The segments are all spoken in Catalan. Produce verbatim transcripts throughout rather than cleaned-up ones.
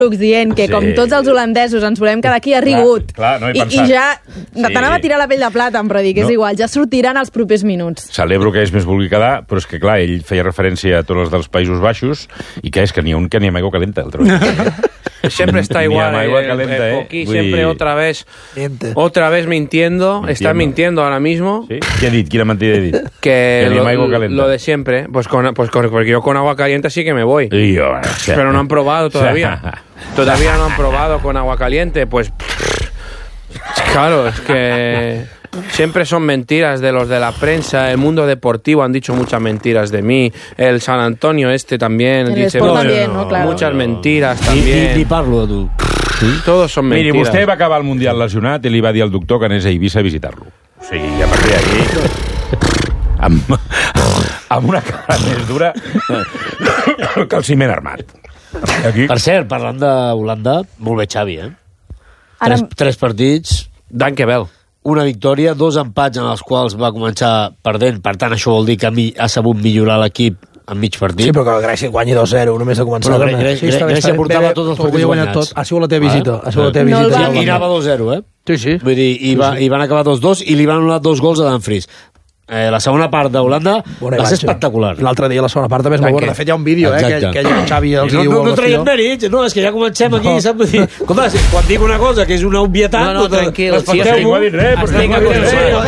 dient que, sí, com tots els holandesos ens volem quedar aquí, ha rigut. Clar, clar, no he I, I ja sí. t'anava a tirar la pell de plata, però dic, és no. igual, ja sortiran els propers minuts. Celebro que ells més vulgui quedar, però és que, clar, ell feia referència a tots els dels Països Baixos i que és que n'hi ha un que ni amb aigua calenta. Siempre está igual, eh, calenta, eh, eh. Aquí siempre otra vez, otra vez mintiendo, mintiendo, está mintiendo ahora mismo. ¿Sí? ¿Qué ha dicho? ¿Quién ha mentido? Que, que lo, lo de siempre, pues, con, pues con, porque yo con agua caliente sí que me voy. Y yo, o sea, pero no han probado todavía. Todavía no han probado con agua caliente, pues claro, es que siempre son mentiras de los de la prensa. El mundo deportivo han dicho muchas mentiras de mí. El San Antonio este también el dice muchas, también, no, claro. muchas mentiras también. Ni, ni parlo, tu. Sí? Todos son mentiras. Miri, vostè va acabar el Mundial lesionat i li va dir al doctor que anés a Eivissa a visitar-lo. O sigui, a partir d'aquí, amb, amb una cara més dura que el ciment armat. Aquí. Per cert, parlant d'Holanda, molt bé Xavi, eh? Ara... Tres, tres partits. Danke Bell. Una victòria, dos empats en els quals va començar perdent. Per tant, això vol dir que ha sabut millorar l'equip en mig partit. Sí, però que Grècia guanyi dos zero només de començar. Però Grècia, sí, Grècia portava tots els partits guanyats. Tot. Ha sigut la teva visita. Ha sigut la teva no visita. I anava dos zero, eh? Sí, sí. Vull dir, i, va, i van acabar dos dos i li van donar dos gols a Dumfries. Eh, la segona part d'Holanda va ser espectacular. L'altre dia la segona part també és molt bona. De fet, hi ha un vídeo, eh, que, que ell, Xavi els no, diu... No, no traiem mèrits, no, és que ja comencem aquí, no. Saps? Escolta, quan dic una cosa que és una obvietat... No, no, tranquil. Si ningú ha dit res, per si ningú ha dit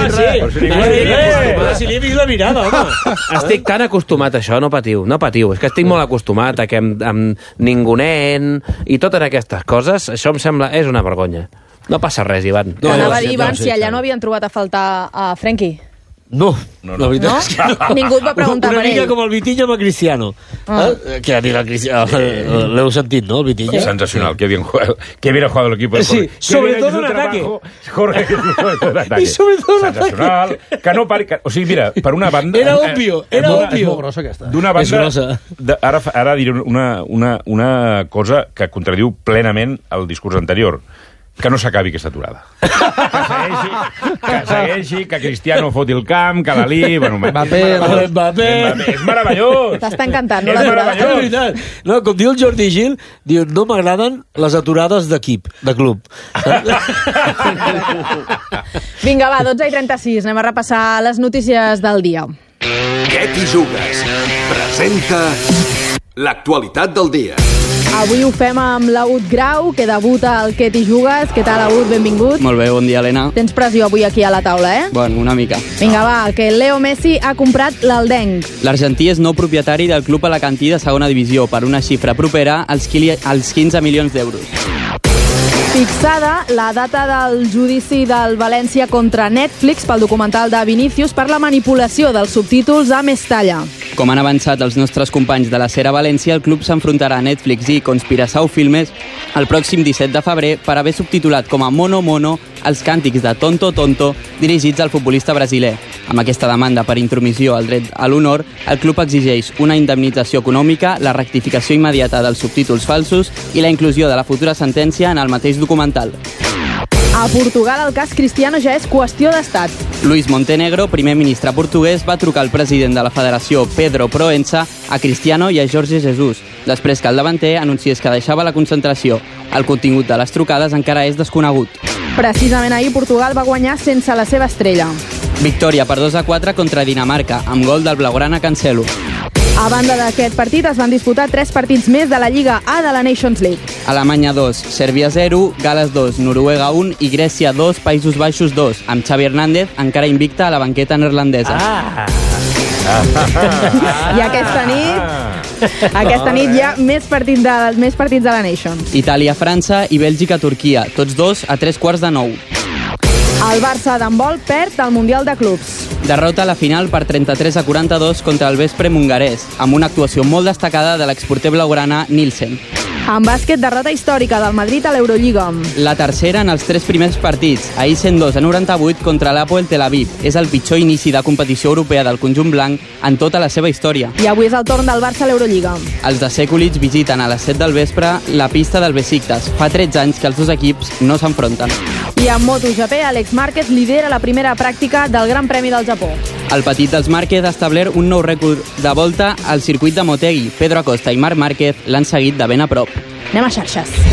res. Si li he vist la mirada, home. Estic tan acostumat a això, no patiu, no patiu. És que estic molt acostumat a que amb, amb ningunen i totes aquestes coses, això em sembla... és una vergonya. No passa res, Ivan. No, anava a dir, Ivan, si allà no havien trobat a faltar a Frenkie. No, no, no. La veritat no? és que... No. Ningú et va preguntar una per ell. Una mica com el Vitinho amb el Cristiano. Ah. Eh? Que ha dit el Cristiano. L'heu sentit, no, el Vitinho? Sí. Sensacional, que bien jugado, que bien ha jugado el equipo. Sí, sobre todo en ataque. Jorge, sobre todo en ataque. Y sobre todo en ataque. Sensacional, que no pari... Que, o sigui, mira, per una banda... Era obvio, era obvio. obvio. És molt grossa aquesta. D'una banda, de, ara, ara diré una, una, una cosa que contradiu plenament el discurs anterior. Que no s'acabi aquesta aturada. Que segueixi, que segueixi, que Cristiano foti el camp, que l'Ali... Bueno, Mbappé, Mbappé. És meravellós. T'està encantant, no és l'aturada? No, com diu el Jordi Gil, diu, no m'agraden les aturades d'equip, de club. Vinga, va, dotze i trenta-sis. Anem a repassar les notícies del dia. Què t'hi jugues? Presenta l'actualitat del dia. Avui ho fem amb l'Aut Grau, que debuta al Què t'hi jugues. Què tal, Aut? Benvingut. Molt bé, bon dia, Helena. Tens pressió avui aquí a la taula, eh? Bueno, una mica. Vinga, va, que Leo Messi ha comprat l'Aldenc. L'argentí és nou propietari del club alacantí de segona divisió per una xifra propera als quinze milions d'euros. Fixada la data del judici del València contra Netflix pel documental de Vinícius per la manipulació dels subtítols a Mestalla. Com han avançat els nostres companys de la Sera València, el club s'enfrontarà a Netflix i Conspiração Filmes el pròxim disset de febrer per haver subtitulat com a Mono Mono els càntics de Tonto Tonto dirigits al futbolista brasiler. Amb aquesta demanda per intromissió al dret a l'honor, el club exigeix una indemnització econòmica, la rectificació immediata dels subtítols falsos i la inclusió de la futura sentència en el mateix documental. A Portugal el cas Cristiano ja és qüestió d'estat. Luis Montenegro, primer ministre portuguès, va trucar al president de la federació Pedro Proença, a Cristiano i a Jorge Jesus, després que el davanter anunciés que deixava la concentració. El contingut de les trucades encara és desconegut. Precisament ahir Portugal va guanyar sense la seva estrella. Victòria per dos a quatre contra Dinamarca, amb gol del blaugrana Cancelo. A banda d'aquest partit es van disputar tres partits més de la Lliga A de la Nations League. Alemanya dos, Sèrbia zero, Gales dos, Noruega un i Grècia dos, Països Baixos dos, amb Xavi Hernández encara invicta a la banqueta neerlandesa. Ah! I aquesta nit, aquesta nit hi ha més partits de, més partits de la Nations. Itàlia-França i Bèlgica-Turquia, tots dos a tres quarts de nou. El Barça d'handbol perd el Mundial de Clubs. Derrota a la final per trenta-tres a quaranta-dos contra el Vespre Mungarès, amb una actuació molt destacada de l'exporter blaugrana Nielsen. En bàsquet, derrota històrica del Madrid a l'Eurolliga. La tercera en els tres primers partits, ahir cent dos a noranta-vuit contra l'Hapoel Tel Aviv. És el pitjor inici de competició europea del conjunt blanc en tota la seva història. I avui és el torn del Barça a l'Eurolliga. Els de Sekulic visiten a les set del vespre la pista del Besiktas. Fa tretze anys que els dos equips no s'enfronten. I en MotoGP, Alex Márquez lidera la primera pràctica del Gran Premi del Japó. El petit dels Márquez ha establert un nou rècord de volta al circuit de Motegi. Pedro Acosta i Marc Márquez l'han seguit de ben a prop. Anem a xarxes.